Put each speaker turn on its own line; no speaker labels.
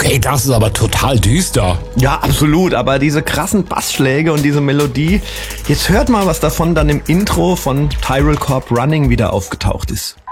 Ey, das ist aber total düster.
Ja, absolut, aber diese krassen Bassschläge und diese Melodie, jetzt hört mal, was davon dann im Intro von Tyrell Corp Running wieder aufgetaucht ist.